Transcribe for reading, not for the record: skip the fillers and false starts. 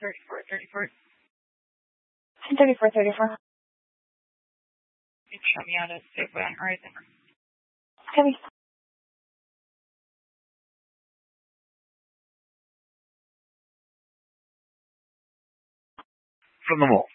34. 34. You can show me how to save one right there. Heavy. From the mall.